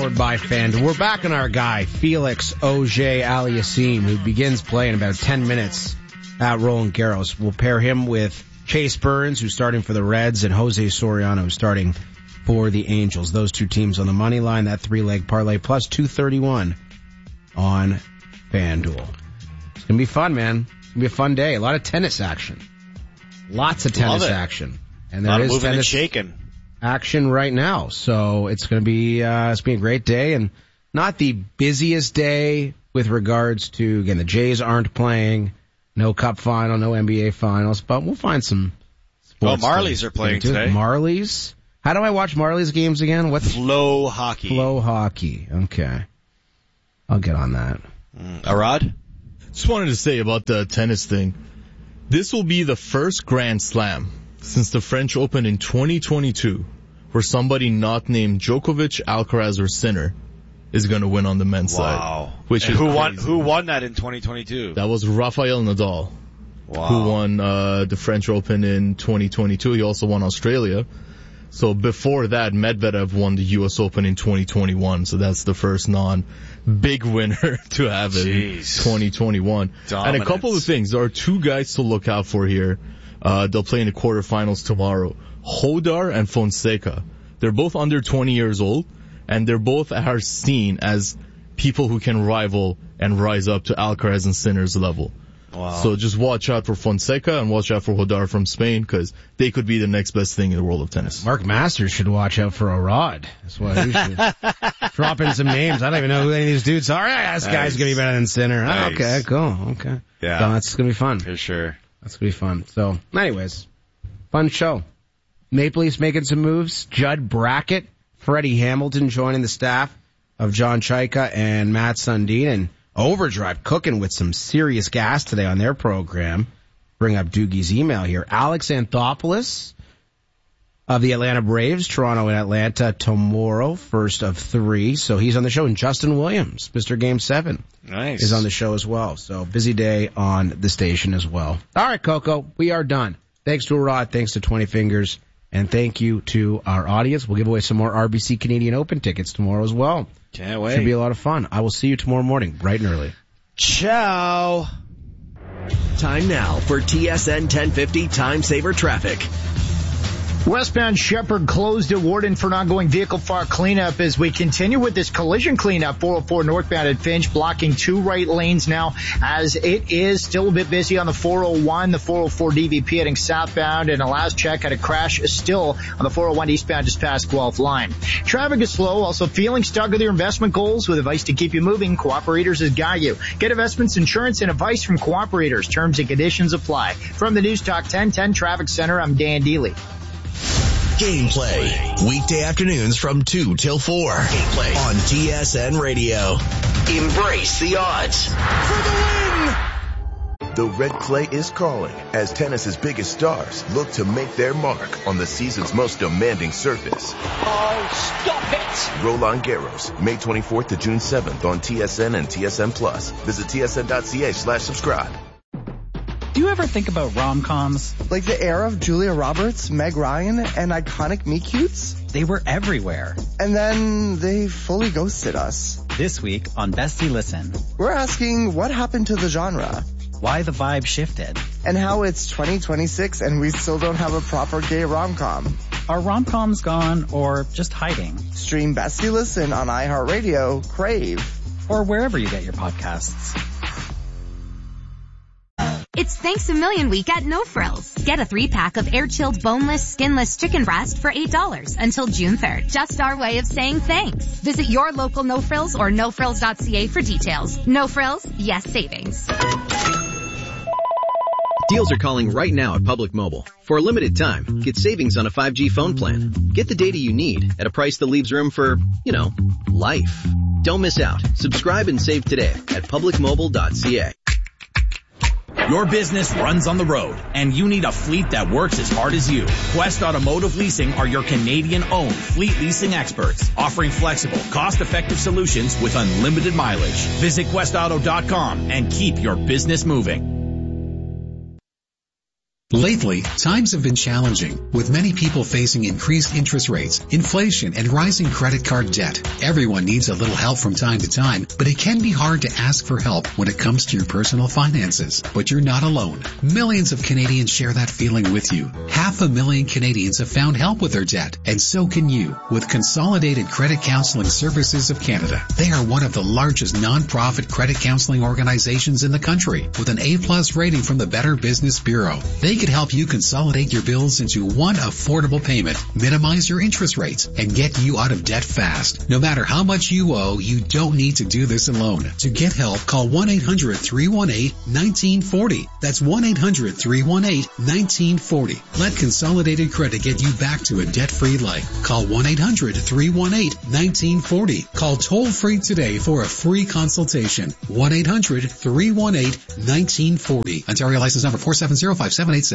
powered by FanDuel. We're back on our guy, Felix Auger-Aliassime, who begins playing in about 10 minutes at Roland Garros. We'll pair him with Chase Burns, who's starting for the Reds, and Jose Soriano, who's starting for the Angels. Those two teams on the money line, that 3-leg parlay, plus 231 on FanDuel. It's going to be fun, man. It's going to be a fun day. A lot of tennis action. Lots of tennis action. And there is tennis shaking action right now. So it's going to be, a great day, and not the busiest day with regards to, again, the Jays aren't playing, no Cup final, no NBA finals, but we'll find some sports. Well, Marlies are playing today. Marlies? How do I watch Marlies games again? Flow hockey. Flow hockey. Okay. I'll get on that. Arad? Just wanted to say about the tennis thing. This will be the first Grand Slam since the French Open in 2022 where somebody not named Djokovic, Alcaraz, or Sinner is going to win on the men's side. Which is who won that in 2022? That was Rafael Nadal. Wow. Who won the French Open in 2022. He also won Australia. So before that, Medvedev won the U.S. Open in 2021. So that's the first non-big winner to have it in 2021. Dominance. And a couple of things. There are two guys to look out for here. They'll play in the quarterfinals tomorrow. Hodar and Fonseca. They're both under 20 years old, and they're both are seen as people who can rival and rise up to Alcaraz and Sinner's level. Wow. So just watch out for Fonseca and watch out for Hodar from Spain, because they could be the next best thing in the world of tennis. Mark Masters should watch out for Arad. That's why he should drop in some names. I don't even know who any of these dudes are. This guy's going to be better than Sinner. Nice. Okay, cool. Okay. Yeah. So that's going to be fun. For sure. That's going to be fun. So, anyways, fun show. Maple Leafs making some moves. Judd Brackett, Freddie Hamilton joining the staff of John Chaika and Matt Sundin, and Overdrive cooking with some serious gas today on their program. Bring up Doogie's email here. Alex Anthopoulos of the Atlanta Braves, Toronto and Atlanta tomorrow, first of 3. So he's on the show. And Justin Williams, Mr. Game 7, is on the show as well. So busy day on the station as well. All right, Coco, we are done. Thanks to Rod, thanks to 20 Fingers, and thank you to our audience. We'll give away some more RBC Canadian Open tickets tomorrow as well. Can't wait. Should be a lot of fun. I will see you tomorrow morning, bright and early. Ciao. Time now for TSN 1050 Time Saver Traffic. Westbound Shepherd closed at Warden for an ongoing vehicle fire cleanup as we continue with this collision cleanup. 404 northbound at Finch, blocking 2 right lanes now as it is still a bit busy on the 401, the 404 DVP heading southbound, and a last check had a crash still on the 401 eastbound just past Guelph line. Traffic is slow, also feeling stuck with your investment goals. With advice to keep you moving, Cooperators is guide you. Get investments, insurance, and advice from Cooperators. Terms and conditions apply. From the News Talk 1010 Traffic Center, I'm Dan Dealey. Gameplay, weekday afternoons from 2 till 4. Gameplay on TSN Radio. Embrace the odds. For the win! The red clay is calling as tennis's biggest stars look to make their mark on the season's most demanding surface. Oh, stop it! Roland Garros, May 24th to June 7th on TSN and TSN Plus. Visit tsn.ca/subscribe. Do you ever think about rom-coms? Like the era of Julia Roberts, Meg Ryan, and iconic meet-cutes? They were everywhere. And then they fully ghosted us. This week on Bestie Listen, we're asking what happened to the genre? Why the vibe shifted? And how it's 2026 and we still don't have a proper gay rom-com. Are rom-coms gone or just hiding? Stream Bestie Listen on iHeartRadio, Crave, or wherever you get your podcasts. It's Thanks a Million Week at No Frills. Get a 3-pack of air-chilled, boneless, skinless chicken breast for $8 until June 3rd. Just our way of saying thanks. Visit your local No Frills or nofrills.ca for details. No Frills, yes savings. Deals are calling right now at Public Mobile. For a limited time, get savings on a 5G phone plan. Get the data you need at a price that leaves room for, life. Don't miss out. Subscribe and save today at publicmobile.ca. Your business runs on the road, and you need a fleet that works as hard as you. Quest Automotive Leasing are your Canadian-owned fleet leasing experts, offering flexible, cost-effective solutions with unlimited mileage. Visit questauto.com and keep your business moving. Lately, times have been challenging, with many people facing increased interest rates, inflation, and rising credit card debt. Everyone needs a little help from time to time, but it can be hard to ask for help when it comes to your personal finances. But you're not alone. Millions of Canadians share that feeling with you. 500,000 Canadians have found help with their debt, and so can you, with Consolidated Credit Counseling Services of Canada. They are one of the largest non-profit credit counseling organizations in the country, with an A+ rating from the Better Business Bureau. They can help you consolidate your bills into one affordable payment, minimize your interest rates, and get you out of debt fast. No matter how much you owe, you don't need to do this alone. To get help, call 1-800-318-1940. That's 1-800-318-1940. Let Consolidated Credit get you back to a debt-free life. Call 1-800-318-1940. Call toll-free today for a free consultation. 1-800-318-1940. Ontario license number 4705786.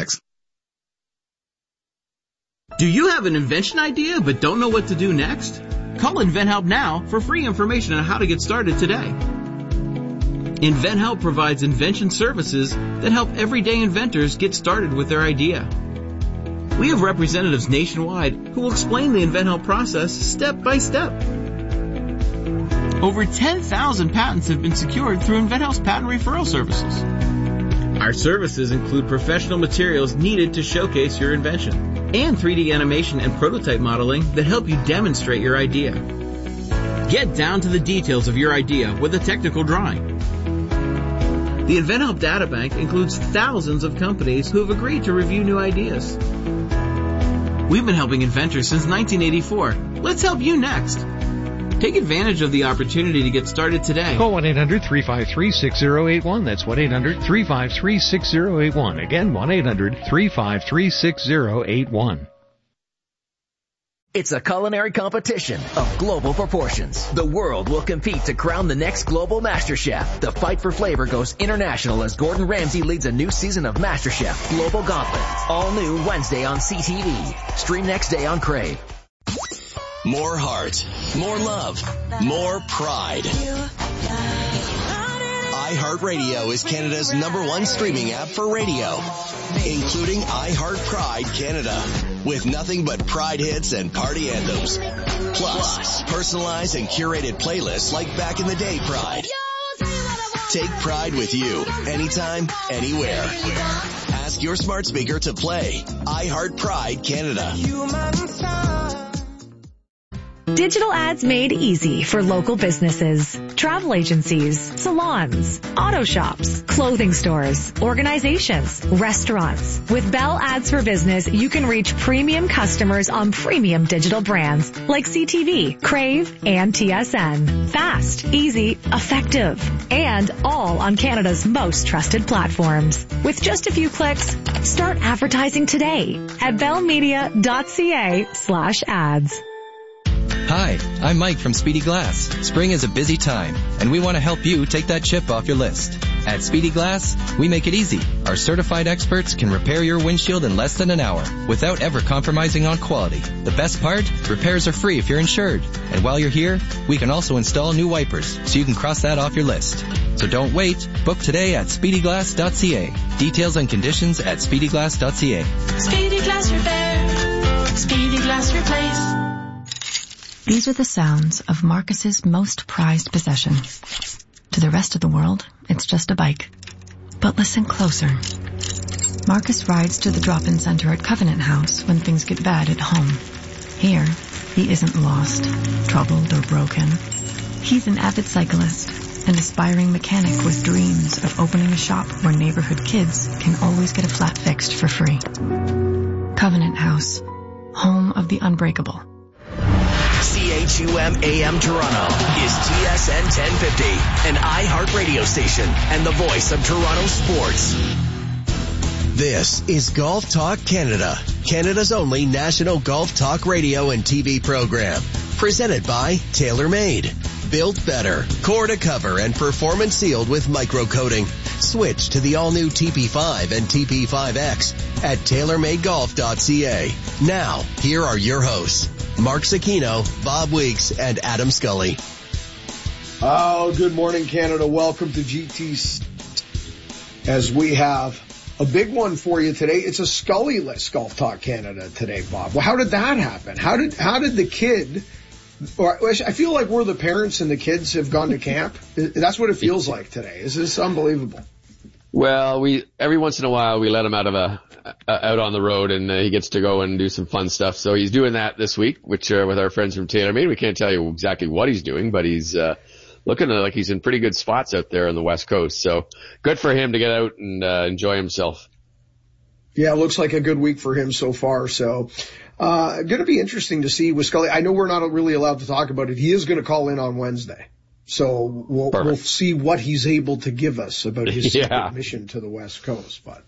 Do you have an invention idea but don't know what to do next? Call InventHelp now for free information on how to get started today. InventHelp provides invention services that help everyday inventors get started with their idea. We have representatives nationwide who will explain the InventHelp process step by step. Over 10,000 patents have been secured through InventHelp's patent referral services. Our services include professional materials needed to showcase your invention and 3D animation and prototype modeling that help you demonstrate your idea. Get down to the details of your idea with a technical drawing. The InventHelp Databank includes thousands of companies who have agreed to review new ideas. We've been helping inventors since 1984. Let's help you next. Take advantage of the opportunity to get started today. Call 1-800-353-6081. That's 1-800-353-6081. Again, 1-800-353-6081. It's a culinary competition of global proportions. The world will compete to crown the next global Master Chef. The fight for flavor goes international as Gordon Ramsay leads a new season of Master Chef Global Gauntlet. All new Wednesday on CTV. Stream next day on Crave. More heart, more love, more pride. iHeartRadio is Canada's #1 streaming app for radio, including iHeart Pride Canada, with nothing but Pride hits and party anthems. Plus, personalized and curated playlists like Back in the Day Pride. Take Pride with you, anytime, anywhere. Ask your smart speaker to play iHeart Pride Canada. Digital ads made easy for local businesses, travel agencies, salons, auto shops, clothing stores, organizations, restaurants. With Bell Ads for Business, you can reach premium customers on premium digital brands like CTV, Crave, and TSN. Fast, easy, effective, and all on Canada's most trusted platforms. With just a few clicks, start advertising today at bellmedia.ca/ads. Hi, I'm Mike from Speedy Glass. Spring is a busy time, and we want to help you take that chip off your list. At Speedy Glass, we make it easy. Our certified experts can repair your windshield in less than an hour without ever compromising on quality. The best part? Repairs are free if you're insured. And while you're here, we can also install new wipers, so you can cross that off your list. So don't wait. Book today at speedyglass.ca. Details and conditions at speedyglass.ca. Speedy Glass Repair. Speedy Glass Replace. These are the sounds of Marcus's most prized possession. To the rest of the world, it's just a bike. But listen closer. Marcus rides to the drop-in center at Covenant House when things get bad at home. Here, he isn't lost, troubled, or broken. He's an avid cyclist, an aspiring mechanic with dreams of opening a shop where neighborhood kids can always get a flat fixed for free. Covenant House, home of the unbreakable. CHUM AM Toronto is TSN 1050, an iHeart radio station and the voice of Toronto sports. This is Golf Talk Canada, Canada's only national golf talk radio and TV program. Presented by TaylorMade. Built better, core to cover and performance sealed with microcoating. Switch to the all-new TP5 and TP5X at TaylorMadeGolf.ca. Now, here are your hosts, Mark Cicchino, Bob Weeks, and Adam Scully. Oh, good morning, Canada. Welcome to GTC as we have a big one for you today. It's a Scully-less Golf Talk Canada today, Bob. Well, how did that happen? How did the kid, or I feel like we're the parents and the kids have gone to camp. That's what it feels like today. This is unbelievable. Well, every once in a while we let him out on the road, and he gets to go and do some fun stuff. So he's doing that this week, which with our friends from TaylorMade. We can't tell you exactly what he's doing, but he's looking like he's in pretty good spots out there on the West Coast. So good for him to get out and enjoy himself. Yeah, it looks like a good week for him so far. So going to be interesting to see with Scully. I know we're not really allowed to talk about it. He is going to call in on Wednesday. So we'll see what he's able to give us about his mission to the West Coast. But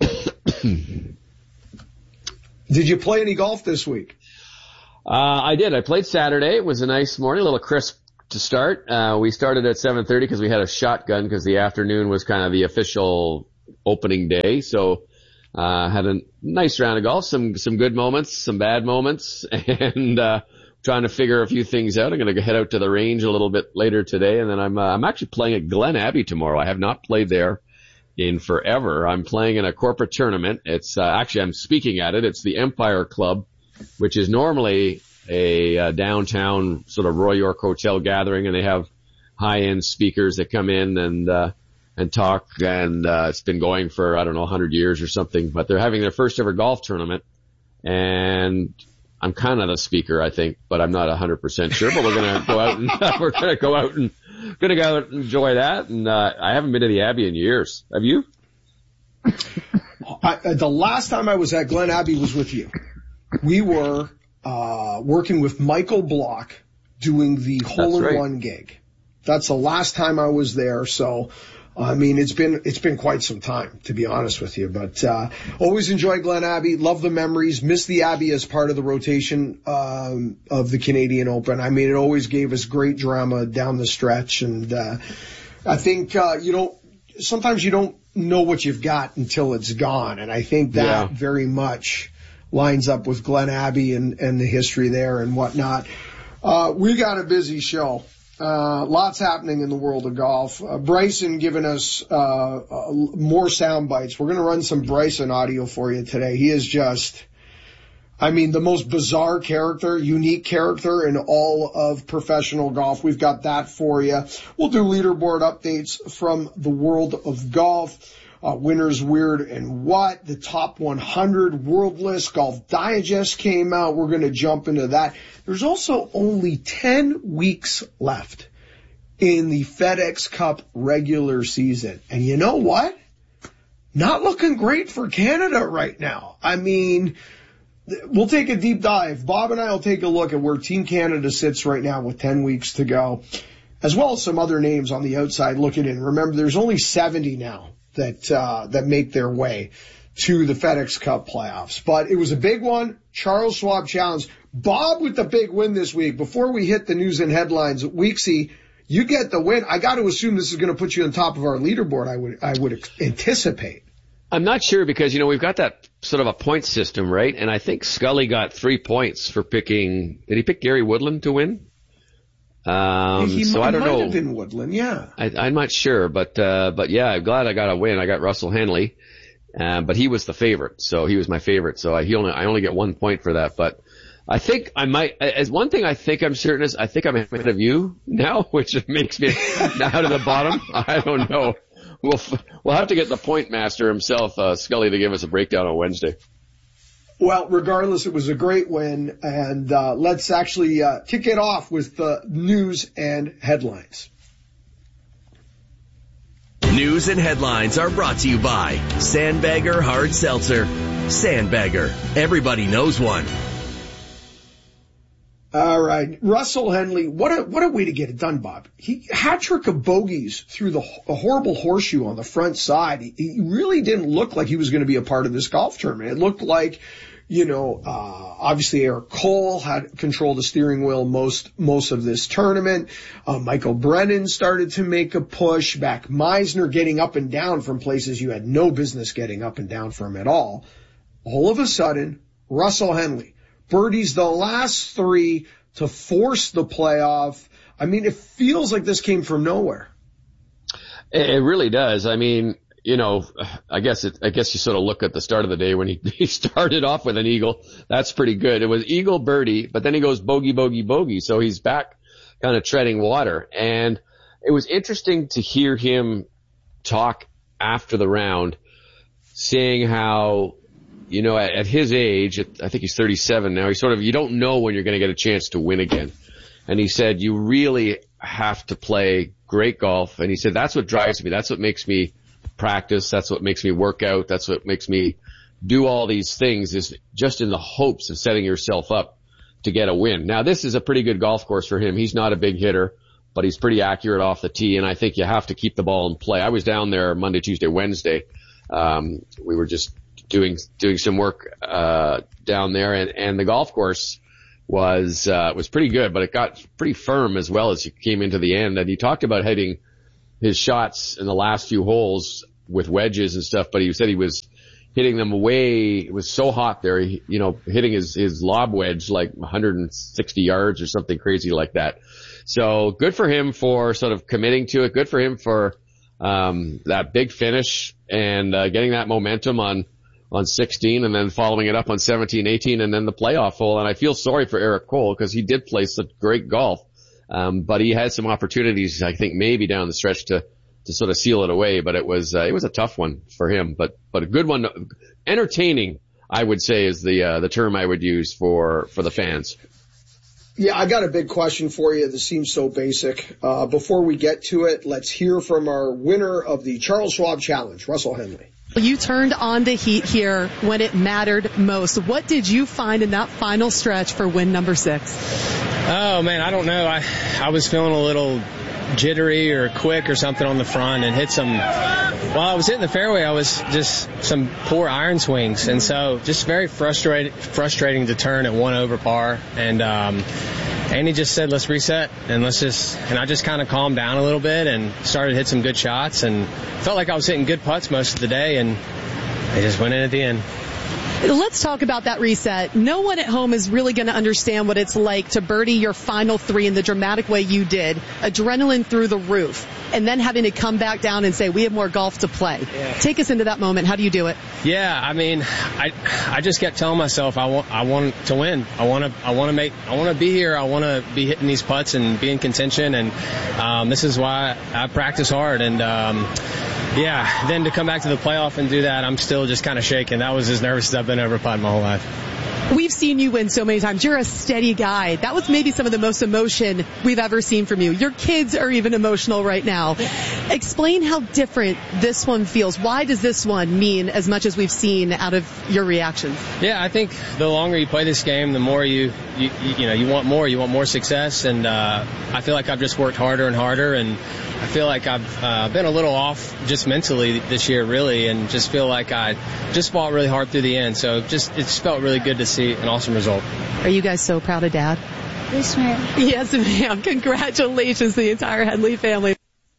did you play any golf this week? I did. I played Saturday. It was a nice morning, a little crisp to start. We started at 7:30 because we had a shotgun because the afternoon was kind of the official opening day. So had a nice round of golf, some good moments, some bad moments, and trying to figure a few things out. I'm going to head out to the range a little bit later today, and then I'm actually playing at Glen Abbey tomorrow. I have not played there in forever. I'm playing in a corporate tournament. It's actually I'm speaking at it. It's the Empire Club, which is normally a downtown sort of Roy York Hotel gathering, and they have high-end speakers that come in and talk, and it's been going for, I don't know, 100 years or something, but they're having their first ever golf tournament, and I'm kind of the speaker, I think, but I'm not 100% sure, but we're going to go out and enjoy that, and I haven't been to the Abbey in years. Have you? The last time I was at Glen Abbey was with you. We were working with Michael Block doing the hole-in-one gig. That's the last time I was there, so I mean, it's been quite some time, to be honest with you, but always enjoy Glen Abbey, love the memories, miss the Abbey as part of the rotation of the Canadian Open. I mean, it always gave us great drama down the stretch, and I think sometimes you don't know what you've got until it's gone, and I think that very much lines up with Glen Abbey and the history there and whatnot. We got a busy show. Lots happening in the world of golf. Bryson giving us more sound bites. We're going to run some Bryson audio for you today. He is just, I mean, the most bizarre character, unique character in all of professional golf. We've got that for you. We'll do leaderboard updates from the world of golf. Winners, weird, and what. The top 100 World List Golf Digest came out. We're going to jump into that. There's also only 10 weeks left in the FedEx Cup regular season. And you know what? Not looking great for Canada right now. I mean, we'll take a deep dive. Bob and I will take a look at where Team Canada sits right now with 10 weeks to go, as well as some other names on the outside looking in. Remember, there's only 70 now that make their way to the FedEx Cup playoffs. But it was a big one. Charles Schwab Challenge. Bob with the big win this week. Before we hit the news and headlines, Weeksy, you get the win. I got to assume this is going to put you on top of our leaderboard, I would anticipate. I'm not sure because, we've got that sort of a point system, right? And I think Scully got 3 points for picking, did he pick Gary Woodland to win? So I don't know. Might have been Woodland, yeah. I'm not sure, but yeah, I'm glad I got a win. I got Russell Henley, but he was the favorite, so he was my favorite. So I only get 1 point for that. But I think I might. As one thing I think I'm certain is I think I'm ahead of you now, which makes me now to the bottom. I don't know. We'll have to get the point master himself, Scully, to give us a breakdown on Wednesday. Well, regardless, it was a great win, and let's actually kick it off with the news and headlines. News and headlines are brought to you by Sandbagger Hard Seltzer. Sandbagger. Everybody knows one. All right. Russell Henley, what a way to get it done, Bob. He hat-trick of bogeys through a horrible horseshoe on the front side. He really didn't look like he was going to be a part of this golf tournament. It looked like, obviously Eric Cole had controlled the steering wheel most of this tournament. Michael Brennan started to make a push. Back Meisner getting up and down from places you had no business getting up and down from at all. All of a sudden, Russell Henley birdies the last three to force the playoff. I mean, it feels like this came from nowhere. It really does. I mean, I guess you sort of look at the start of the day when he started off with an eagle. That's pretty good. It was eagle birdie, but then he goes bogey, bogey, bogey. So he's back kind of treading water. And it was interesting to hear him talk after the round, saying how, at his age, I think he's 37 now, you don't know when you're going to get a chance to win again. And he said, you really have to play great golf. And he said, that's what drives me. That's what makes me practice. That's what makes me work out. That's what makes me do all these things, is just in the hopes of setting yourself up to get a win. Now, this is a pretty good golf course for him. He's not a big hitter, but he's pretty accurate off the tee, and I think you have to keep the ball in play. I was down there Monday, Tuesday, Wednesday. We were just doing some work down there, and the golf course was pretty good, but it got pretty firm as well as you came into the end. And he talked about hitting his shots in the last few holes with wedges and stuff, but he said he was hitting them away. It was so hot there, hitting his lob wedge like 160 yards or something crazy like that. So good for him for sort of committing to it. Good for him for that big finish and getting that momentum on 16 and then following it up on 17, 18, and then the playoff hole. And I feel sorry for Eric Cole because he did play such great golf. But he had some opportunities, I think, maybe down the stretch to sort of seal it away. But it was a tough one for him, but a good one. Entertaining, I would say, is the term I would use for the fans. Yeah, I got a big question for you that seems so basic. Before we get to it, let's hear from our winner of the Charles Schwab Challenge, Russell Henley. You turned on the heat here when it mattered most. What did you find in that final stretch for win number 6? Oh, man, I don't know. I was feeling a little jittery or quick or something on the front and hit while I was hitting the fairway, I was just some poor iron swings. And so just very frustrating to turn at 1 over par. And Andy just said, let's reset and I just kind of calmed down a little bit and started to hit some good shots and felt like I was hitting good putts most of the day, and they just went in at the end. Let's talk about that reset. No one at home is really going to understand what it's like to birdie your final 3 in the dramatic way you did. Adrenaline through the roof. And then having to come back down and say, we have more golf to play. Yeah. Take us into that moment. How do you do it? Yeah, I mean, I just kept telling myself I want to win. I want to be here. I want to be hitting these putts and be in contention. And this is why I practice hard. And yeah, then to come back to the playoff and do that, I'm still just kind of shaking. That was as nervous as I've been over putt my whole life. We've seen you win so many times. You're a steady guy. That was maybe some of the most emotion we've ever seen from you. Your kids are even emotional right now. Explain how different this one feels. Why does this one mean as much as we've seen out of your reactions? Yeah, I think the longer you play this game, the more you want more. You want more success, and I feel like I've just worked harder and harder, and I feel like I've been a little off just mentally this year, really, and just feel like I just fought really hard through the end. So it just felt really good to see an awesome result. Are you guys so proud of Dad? Yes, ma'am. Yes, ma'am. Congratulations, the entire Henley family.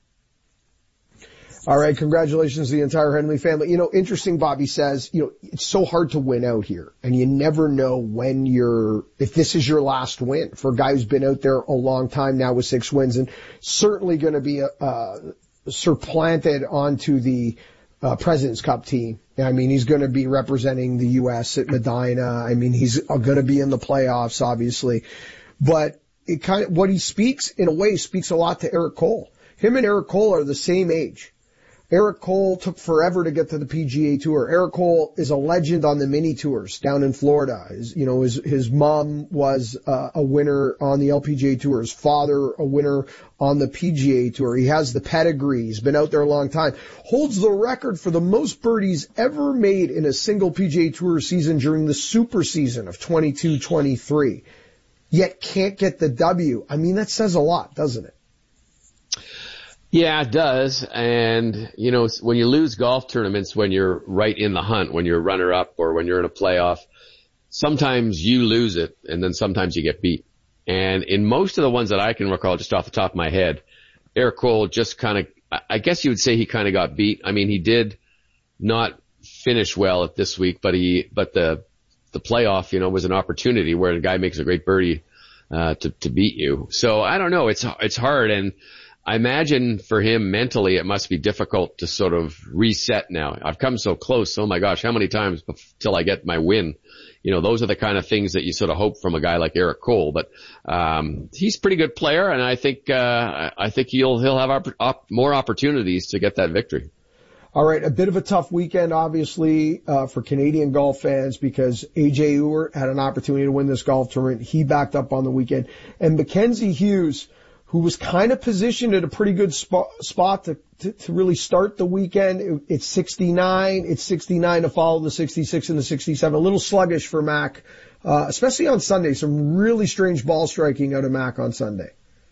All right, congratulations to the entire Henley family. Interesting, Bobby says, it's so hard to win out here, and you never know if this is your last win for a guy who's been out there a long time now with 6 wins, and certainly going to be supplanted onto the President's Cup team. I mean, he's going to be representing the U.S. at Medina. I mean, he's going to be in the playoffs, obviously, but what he speaks, in a way, speaks a lot to Eric Cole. Him and Eric Cole are the same age. Eric Cole took forever to get to the PGA Tour. Eric Cole is a legend on the mini tours down in Florida. His mom was a winner on the LPGA Tour. His father, a winner on the PGA Tour. He has the pedigree. He's been out there a long time. Holds the record for the most birdies ever made in a single PGA Tour season during the super season of 22-23. Yet can't get the W. I mean, that says a lot, doesn't it? Yeah, it does. And, when you lose golf tournaments, when you're right in the hunt, when you're runner-up or when you're in a playoff, sometimes you lose it and then sometimes you get beat. And in most of the ones that I can recall, just off the top of my head, Eric Cole just kind of, I guess you would say he kind of got beat. I mean, he did not finish well at this week, but the playoff, was an opportunity where the guy makes a great birdie, to beat you. So I don't know. It's hard. And I imagine for him mentally it must be difficult to sort of reset now. I've come so close. Oh my gosh, how many times till I get my win? Those are the kind of things that you sort of hope from a guy like Eric Cole. But he's a pretty good player, and I think he'll have more opportunities to get that victory. All right, a bit of a tough weekend, obviously, for Canadian golf fans because A.J. Ewart had an opportunity to win this golf tournament. He backed up on the weekend. And Mackenzie Hughes, who was kind of positioned at a pretty good spot to really start the weekend. It's 69. It's 69 to follow the 66 and the 67. A little sluggish for Mac, especially on Sunday. Some really strange ball striking out of Mac on Sunday.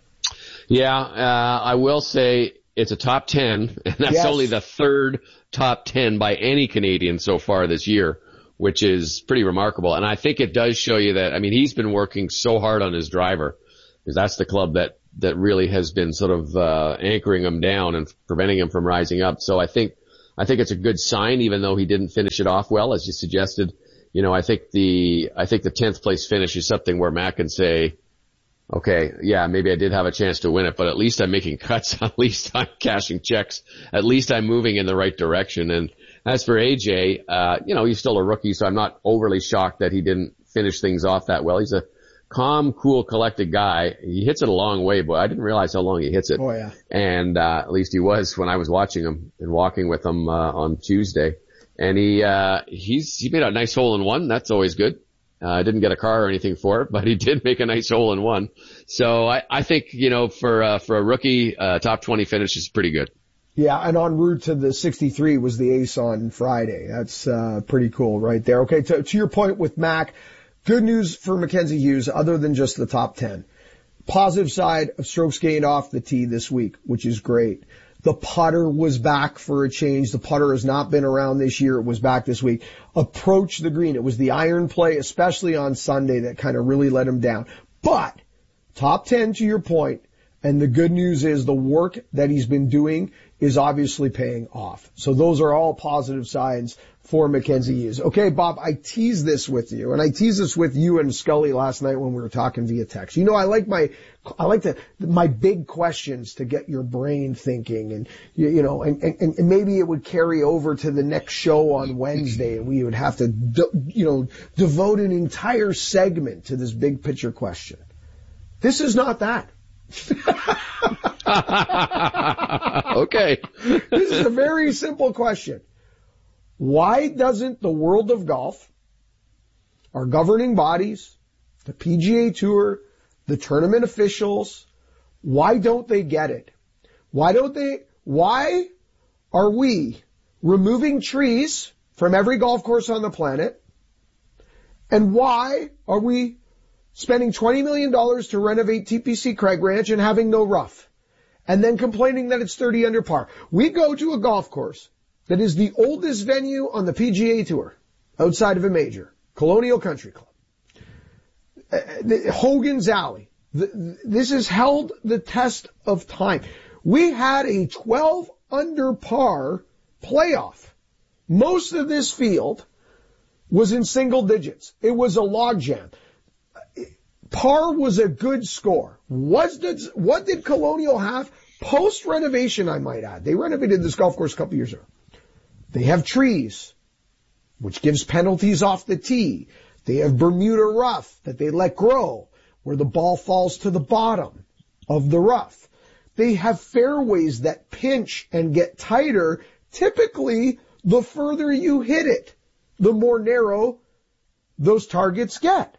Yeah, I will say it's a top 10, and that's only the third top 10 by any Canadian so far this year, which is pretty remarkable. And I think it does show you that, he's been working so hard on his driver, because that's the club that really has been sort of anchoring him down and preventing him from rising up. So I think it's a good sign, even though he didn't finish it off well, as you suggested. I think the 10th place finish is something where Mac can say, okay, yeah, maybe I did have a chance to win it, but at least I'm making cuts. At least I'm cashing checks. At least I'm moving in the right direction. And as for AJ, he's still a rookie, so I'm not overly shocked that he didn't finish things off that well. He's a calm, cool, collected guy. He hits it a long way, but I didn't realize how long he hits it. Oh, yeah. And at least he was when I was watching him and walking with him on Tuesday. And he made a nice hole in one. That's always good. I didn't get a car or anything for it, but he did make a nice hole in one. So I think, for a rookie, top 20 finish is pretty good. Yeah, and en route to the 63 was the ace on Friday. That's pretty cool right there. Okay, to your point with Mac, good news for Mackenzie Hughes other than just the top 10. Positive side of strokes gained off the tee this week, which is great. The putter was back for a change. The putter has not been around this year. It was back this week. Approach the green. It was the iron play, especially on Sunday, that kind of really let him down. But top 10 to your point, and the good news is the work that he's been doing is obviously paying off. So those are all positive signs for Mackenzie Hughes. Okay, Bob, I teased this with you, and I teased this with you and Scully last night when we were talking via text. I like my big questions to get your brain thinking, and and maybe it would carry over to the next show on Wednesday, and we would have to devote an entire segment to this big picture question. This is not that. Okay. This is a very simple question. Why doesn't the world of golf, our governing bodies, the PGA Tour, the tournament officials, why don't they get it? Why are we removing trees from every golf course on the planet? And why are we spending $20 million to renovate TPC Craig Ranch and having no rough, and then complaining that it's 30 under par? We go to a golf course that is the oldest venue on the PGA Tour outside of a major, Colonial Country Club, Hogan's Alley. This has held the test of time. We had a 12 under par playoff. Most of this field was in single digits. It was a logjam. Par was a good score. What did Colonial have? Post-renovation, I might add. They renovated this golf course a couple years ago. They have trees, which gives penalties off the tee. They have Bermuda rough that they let grow, where the ball falls to the bottom of the rough. They have fairways that pinch and get tighter. Typically, the further you hit it, the more narrow those targets get.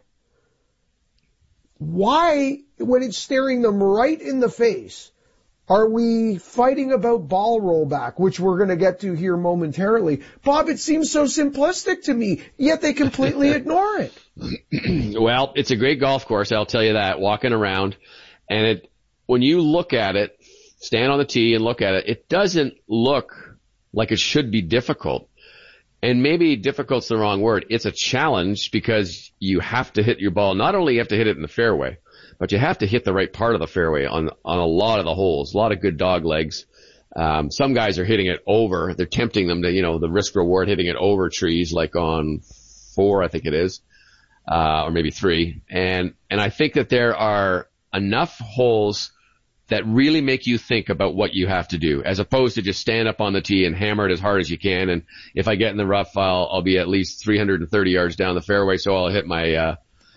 Why, when it's staring them right in the face, are we fighting about ball rollback, which we're going to get to here momentarily? Bob, it seems so simplistic to me, yet they completely ignore it. Well, it's a great golf course, I'll tell you that, walking around. And when you look at it, stand on the tee and look at it, it doesn't look like it should be difficult. And maybe difficult's the wrong word. It's a challenge because you have to hit your ball. Not only you have to hit it in the fairway, but you have to hit the right part of the fairway on a lot of the holes. A lot of good dog legs. Some guys are hitting it over. They're tempting them to, the risk reward, hitting it over trees, like on 4, I think it is, or maybe 3. And I think that there are enough holes that really make you think about what you have to do, as opposed to just stand up on the tee and hammer it as hard as you can. And if I get in the rough, I'll be at least 330 yards down the fairway, so I'll hit my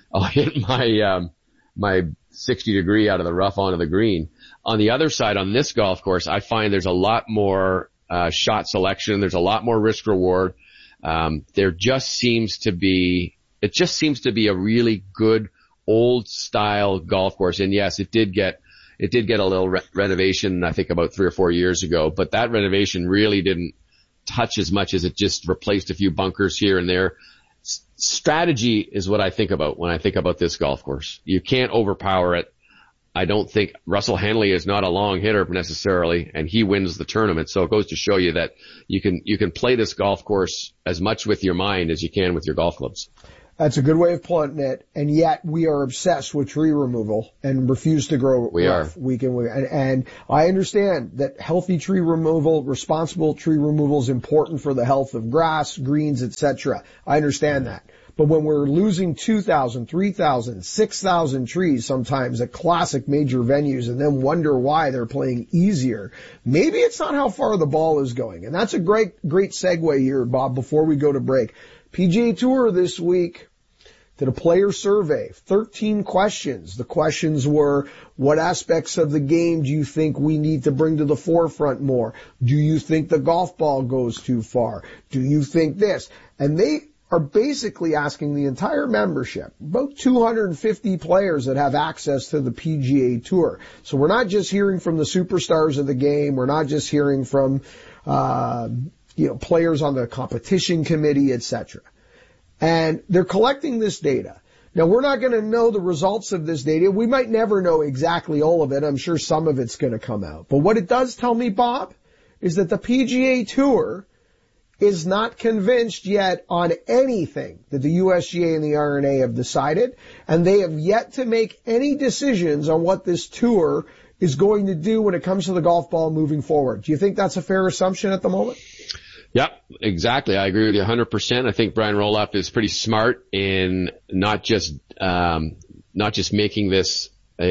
my 60 degree out of the rough onto the green. On the other side, on this golf course, I find there's a lot more shot selection. There's a lot more risk reward. It just seems to be a really good old style golf course. And yes, it did get a little renovation, I think about 3 or 4 years ago, but that renovation really didn't touch as much as it just replaced a few bunkers here and there. Strategy is what I think about when I think about this golf course. You can't overpower it. I don't think Russell Henley is not a long hitter necessarily, and he wins the tournament. So it goes to show you that you can play this golf course as much with your mind as you can with your golf clubs. That's a good way of putting it, and yet we are obsessed with tree removal and refuse to grow week in week. And I understand that healthy tree removal, responsible tree removal is important for the health of grass, greens, etc. I understand that. But when we're losing 2,000, 3,000, 6,000 trees sometimes at classic major venues and then wonder why they're playing easier, maybe it's not how far the ball is going. And that's a great segue here, Bob, before we go to break. PGA Tour this week did a player survey, 13 questions. The questions were, what aspects of the game do you think we need to bring to the forefront more? Do you think the golf ball goes too far? Do you think this? And they are basically asking the entire membership, about 250 players that have access to the PGA Tour. So we're not just hearing from the superstars of the game. We're not just hearing from players on the competition committee, etc. And they're collecting this data. Now, we're not going to know the results of this data. We might never know exactly all of it. I'm sure some of it's going to come out. But what it does tell me, Bob, is that the PGA Tour is not convinced yet on anything that the USGA and the R&A have decided, and they have yet to make any decisions on what this tour is going to do when it comes to the golf ball moving forward. Do you think that's a fair assumption at the moment? Yep, exactly. I agree with you 100%. I think Brian Roloff is pretty smart in not just making this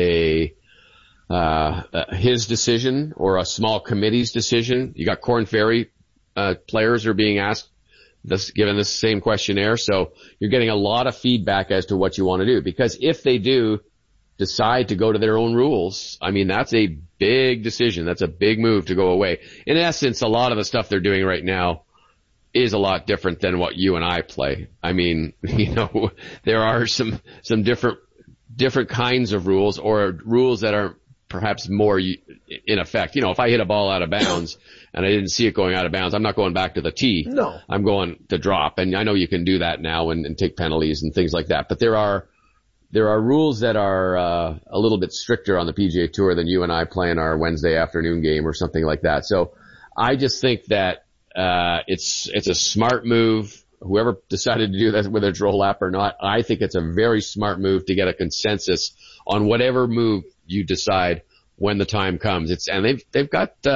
his decision or a small committee's decision. You got Korn Ferry players are being asked given this same questionnaire, so you're getting a lot of feedback as to what you want to do. Because if they do decide to go to their own rules, I mean, that's a big decision. That's a big move to go away. In essence, a lot of the stuff they're doing right now is a lot different than what you and I play. I mean, there are some different kinds of rules, or rules that are perhaps more in effect. If I hit a ball out of bounds and I didn't see it going out of bounds, I'm not going back to the tee. No. I'm going to drop. And I know you can do that now and take penalties and things like that. But there are rules that are a little bit stricter on the PGA Tour than you and I play in our Wednesday afternoon game or something like that. So I just think that it's a smart move. Whoever decided to do that, whether it's roll-up or not, I think it's a very smart move to get a consensus on whatever move you decide when the time comes. They're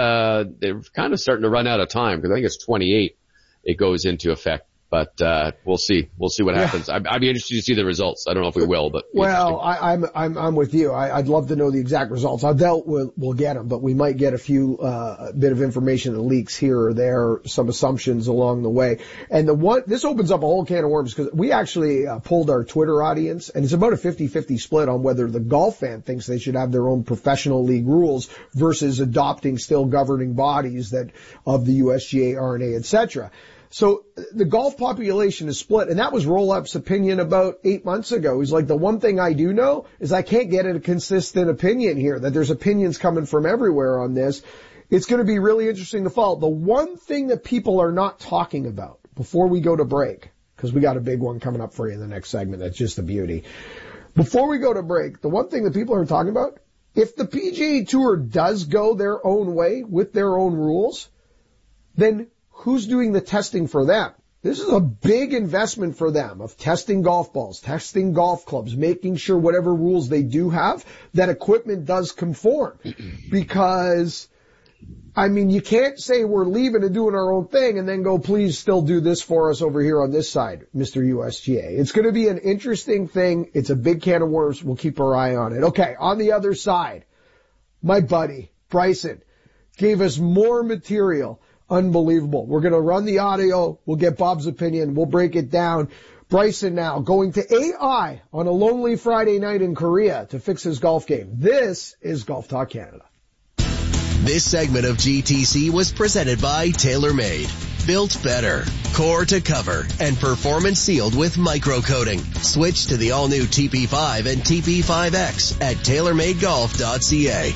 kind of starting to run out of time, because I think it's 28 it goes into effect. But we'll see. We'll see what happens. I'd be interested to see the results. I don't know if we will, but well, I'm with you. I'd love to know the exact results. I doubt we'll get them, but we might get a few bit of information that leaks here or there, some assumptions along the way. And this opens up a whole can of worms, because we actually polled our Twitter audience, and it's about a 50-50 split on whether the golf fan thinks they should have their own professional league rules versus adopting still governing bodies of the USGA, R&A, etc. So the golf population is split, and that was Roll-Up's opinion about 8 months ago. He's like, the one thing I do know is I can't get a consistent opinion here, that there's opinions coming from everywhere on this. It's going to be really interesting to follow. The one thing that people are not talking about before we go to break, because we got a big one coming up for you in the next segment, that's just a beauty. Before we go to break, the one thing that people aren't talking about, if the PGA Tour does go their own way with their own rules, then who's doing the testing for them? This is a big investment for them of testing golf balls, testing golf clubs, making sure whatever rules they do have, that equipment does conform. Because, I mean, you can't say we're leaving and doing our own thing and then go, please still do this for us over here on this side, Mr. USGA. It's going to be an interesting thing. It's a big can of worms. We'll keep our eye on it. Okay, on the other side, my buddy, Bryson, gave us more material. Unbelievable. We're going to run the audio. We'll get Bob's opinion. We'll break it down. Bryson now going to AI on a lonely Friday night in Korea to fix his golf game. This is Golf Talk Canada. This segment of GTC was presented by TaylorMade. Built better, core to cover, and performance sealed with microcoating. Switch to the all-new TP5 and TP5X at TaylorMadeGolf.ca.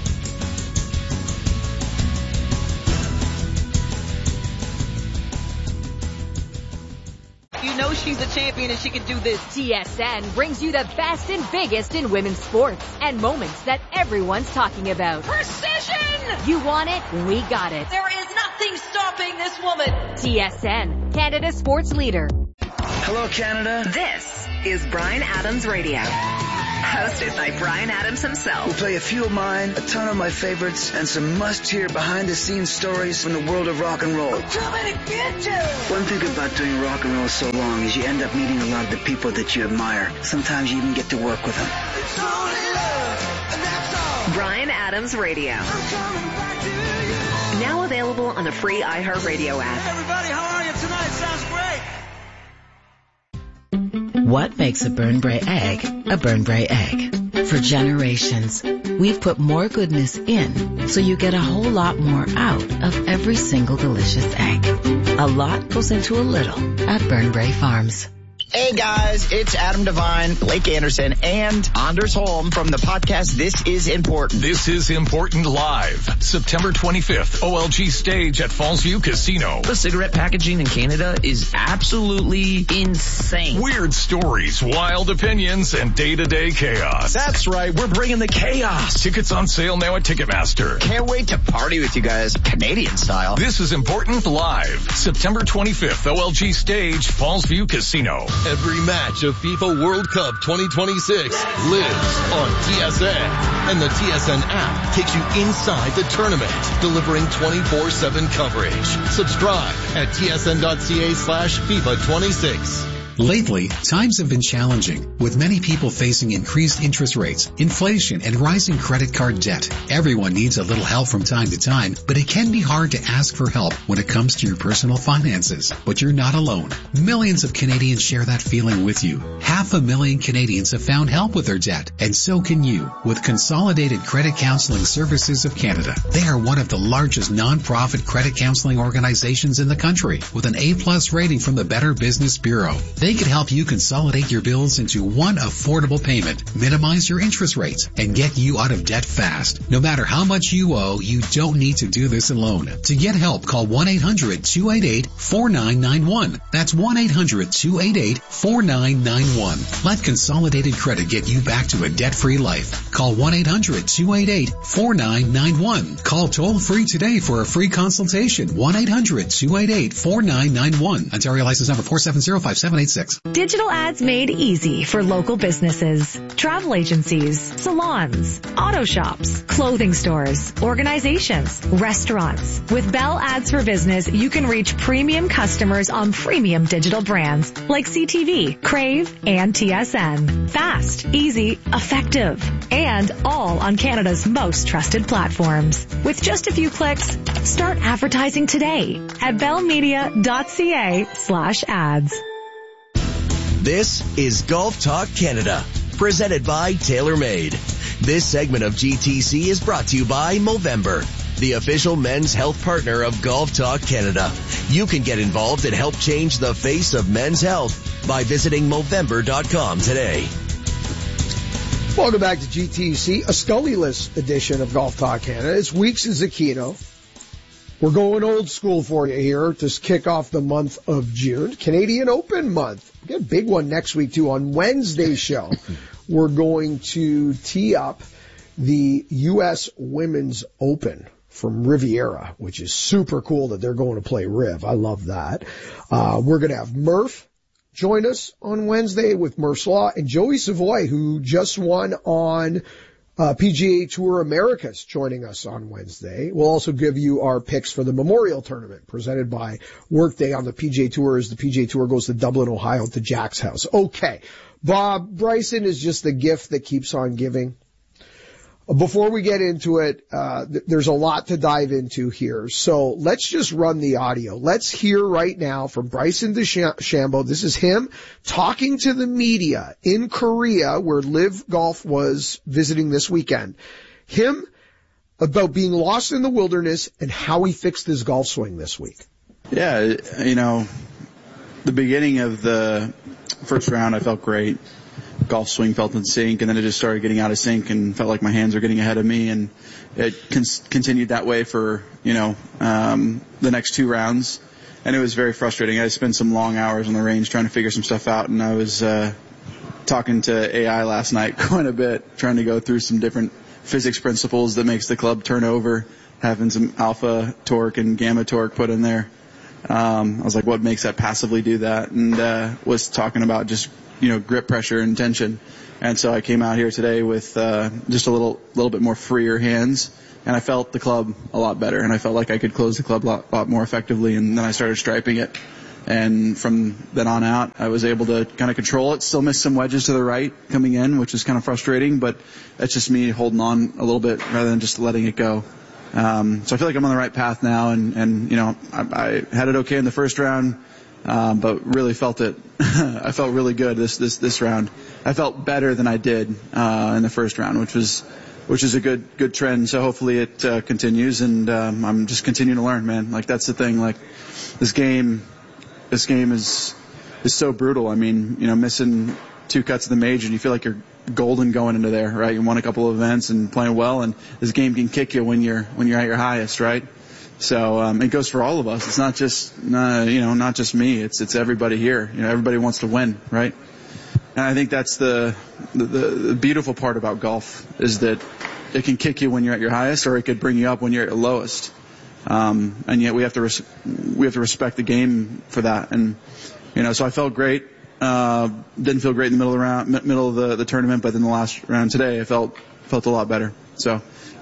You know she's a champion and she can do this. TSN brings you the best and biggest in women's sports and moments that everyone's talking about. Precision! You want it? We got it. There is nothing stopping this woman. TSN, Canada's sports leader. Hello, Canada. This is Bryan Adams Radio. Hosted by Bryan Adams himself. We'll play a few of mine, a ton of my favorites, and some must-hear behind-the-scenes stories from the world of rock and roll. I'm coming to get you! One thing about doing rock and roll so long is you end up meeting a lot of the people that you admire. Sometimes you even get to work with them. It's only love, and that's all. Bryan Adams Radio. I'm coming back to you. Now available on the free iHeartRadio app. Hey everybody, how are you tonight? Sounds great. What makes a Burn Bray egg a Burn Bray egg? For generations, we've put more goodness in so you get a whole lot more out of every single delicious egg. A lot goes into a little at Burn Bray Farms. Hey guys, it's Adam Devine, Blake Anderson, and Anders Holm from the podcast This Is Important. This is Important Live, September 25th, OLG stage at Fallsview Casino. The cigarette packaging in Canada is absolutely insane. Weird stories, wild opinions, and day-to-day chaos. That's right, we're bringing the chaos. Tickets on sale now at Ticketmaster. Can't wait to party with you guys, Canadian style. This is Important Live, September 25th, OLG stage, Fallsview Casino. Every match of FIFA World Cup 2026 lives on TSN. And the TSN app takes you inside the tournament, delivering 24/7 coverage. Subscribe at tsn.ca/FIFA26. Lately, times have been challenging, with many people facing increased interest rates, inflation, and rising credit card debt. Everyone needs a little help from time to time, but it can be hard to ask for help when it comes to your personal finances. But you're not alone. Millions of Canadians share that feeling with you. 500,000 Canadians have found help with their debt, and so can you with Consolidated Credit Counseling Services of Canada. They are one of the largest non-profit credit counseling organizations in the country, with an A+ rating from the Better Business Bureau. They can help you consolidate your bills into one affordable payment, minimize your interest rates, and get you out of debt fast. No matter how much you owe, you don't need to do this alone. To get help, call 1-800-288-4991. That's 1-800-288-4991. Let Consolidated Credit get you back to a debt-free life. Call 1-800-288-4991. Call toll-free today for a free consultation. 1-800-288-4991. Ontario license number 4705786. Digital ads made easy for local businesses, travel agencies, salons, auto shops, clothing stores, organizations, restaurants. With Bell Ads for Business, you can reach premium customers on premium digital brands like CTV, Crave, and TSN. Fast, easy, effective, and all on Canada's most trusted platforms. With just a few clicks, start advertising today at bellmedia.ca/ads. This is Golf Talk Canada, presented by TaylorMade. This segment of GTC is brought to you by Movember, the official men's health partner of Golf Talk Canada. You can get involved and help change the face of men's health by visiting Movember.com today. Welcome back to GTC, a Scully-less edition of Golf Talk Canada. It's Weeks and Zucchino. We're going old school for you here to kick off the month of June. Canadian Open month. We got a big one next week, too. On Wednesday's show, we're going to tee up the U.S. Women's Open from Riviera, which is super cool that they're going to play Riv. I love that. We're going to have Murph join us on Wednesday with Murph's Law, and Joey Savoy, who just won on PGA Tour Americas, joining us on Wednesday. We'll also give you our picks for the Memorial Tournament presented by Workday on the PGA Tour as the PGA Tour goes to Dublin, Ohio to Jack's house. Okay. Bob, Bryson is just the gift that keeps on giving. Before we get into it, there's a lot to dive into here. So let's just run the audio. Let's hear right now from Bryson DeChambeau. This is him talking to the media in Korea, where Live Golf was visiting this weekend. Him about being lost in the wilderness and how he fixed his golf swing this week. Yeah, the beginning of the first round, I felt great. Golf swing felt in sync, and then it just started getting out of sync and felt like my hands were getting ahead of me, and it continued that way for, the next 2 rounds, and it was very frustrating. I spent some long hours on the range trying to figure some stuff out, and I was talking to AI last night quite a bit, trying to go through some different physics principles that makes the club turn over, having some alpha torque and gamma torque put in there. I was like, what makes that passively do that? And was talking about just grip pressure and tension. And so I came out here today with just a little bit more freer hands, and I felt the club a lot better, and I felt like I could close the club a lot more effectively, and then I started striping it. And from then on out, I was able to kind of control it. Still missed some wedges to the right coming in, which is kind of frustrating, but that's just me holding on a little bit rather than just letting it go. So I feel like I'm on the right path now, and I had it okay in the first round. But really felt it. I felt really good this round. I felt better than I did in the first round, which is a good trend. So hopefully it continues, and I'm just continuing to learn, man. Like, that's the thing. Like, this game is so brutal. I mean, missing 2 cuts of the major, and you feel like you're golden going into there, right? You won a couple of events and playing well, and this game can kick you when you're at your highest, right? So it goes for all of us. It's not just not just me. It's everybody here. Everybody wants to win, right? And I think that's the beautiful part about golf, is that it can kick you when you're at your highest, or it could bring you up when you're at your lowest. And yet we have to respect the game for that. And so I felt great. Didn't feel great in the middle of the tournament, but in the last round today, I felt a lot better. So.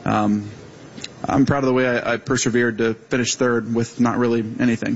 I'm proud of the way I persevered to finish third with not really anything.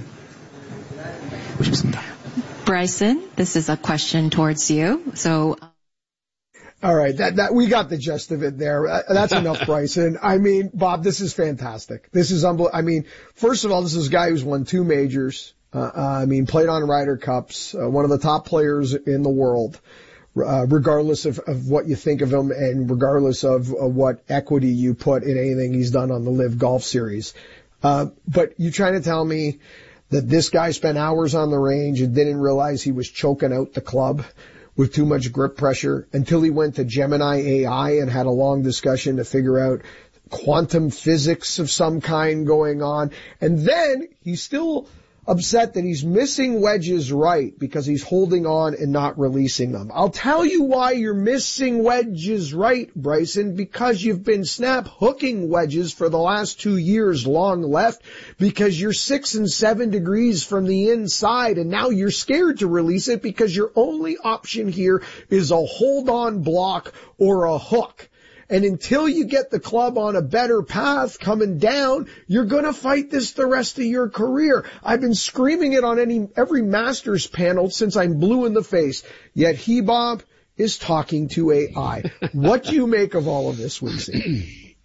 Bryson, this is a question towards you. So, all right, that we got the gist of it there. That's enough, Bryson. I mean, Bob, this is fantastic. This is unbelievable. I mean, first of all, this is a guy who's won 2 majors. Played on Ryder Cups, one of the top players in the world. Regardless of what you think of him, and regardless of what equity you put in anything he's done on the Live Golf Series. But you trying to tell me that this guy spent hours on the range and didn't realize he was choking out the club with too much grip pressure until he went to Gemini AI and had a long discussion to figure out quantum physics of some kind going on. And then he's still upset that he's missing wedges right because he's holding on and not releasing them. I'll tell you why you're missing wedges right, Bryson, because you've been snap hooking wedges for the last 2 years long left, because you're 6 and 7 degrees from the inside, and now you're scared to release it because your only option here is a hold on block or a hook. And until you get the club on a better path coming down, you're going to fight this the rest of your career. I've been screaming it on every Masters panel since I'm blue in the face. Yet he, Bob, is talking to AI. What do you make of all of this, Weezy?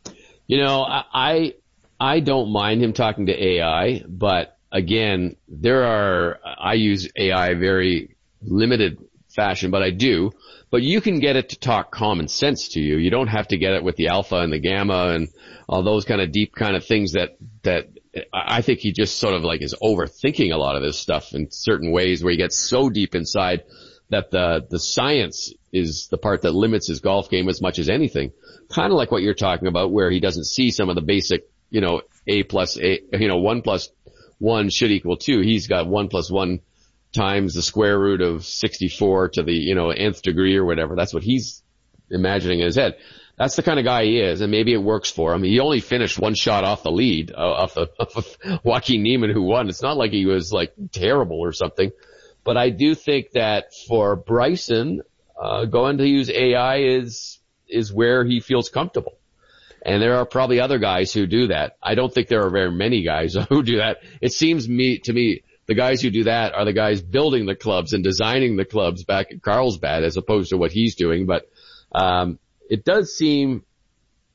I don't mind him talking to AI, but again, I use AI very limited fashion, but I do. But you can get it to talk common sense to you. You don't have to get it with the alpha and the gamma and all those kind of deep kind of things that I think he just sort of like is overthinking a lot of this stuff in certain ways, where he gets so deep inside that the science is the part that limits his golf game as much as anything. Kind of like what you're talking about, where he doesn't see some of the basic, A plus A, 1 plus 1 should equal 2. He's got 1 plus 1 times the square root of 64 to the, nth degree or whatever. That's what he's imagining in his head. That's the kind of guy he is, and maybe it works for him. He only finished 1 shot off the lead, off Joaquin Niemann, who won. It's not like he was like terrible or something. But I do think that for Bryson, going to use AI is where he feels comfortable. And there are probably other guys who do that. I don't think there are very many guys who do that. It seems to me, the guys who do that are the guys building the clubs and designing the clubs back at Carlsbad, as opposed to what he's doing. But it does seem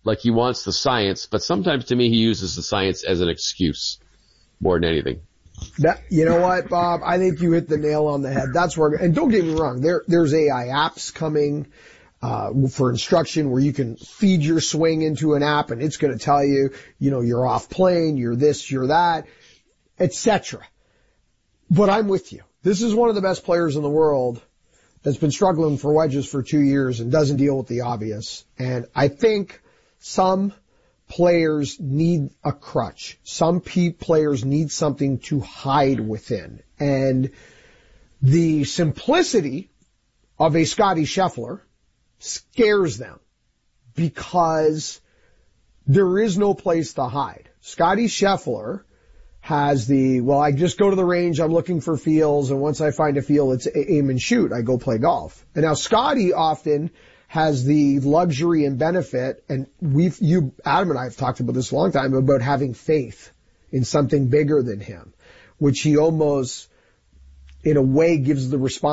like he wants the science, but sometimes to me he uses the science as an excuse more than anything. You know what, Bob? I think you hit the nail on the head. That's where, and don't get me wrong, there's AI apps coming for instruction where you can feed your swing into an app and it's going to tell you, you're off plane, you're this, you're that, etc. But I'm with you. This is one of the best players in the world that's been struggling for wedges for 2 years and doesn't deal with the obvious. And I think some players need a crutch. Some players need something to hide within. And the simplicity of a Scotty Scheffler scares them because there is no place to hide. Scotty Scheffler has I just go to the range, I'm looking for feels, and once I find a feel, it's aim and shoot. I go play golf. And now Scotty often has the luxury and benefit, and Adam and I have talked about this a long time, about having faith in something bigger than him, which he almost, in a way, gives the responsibility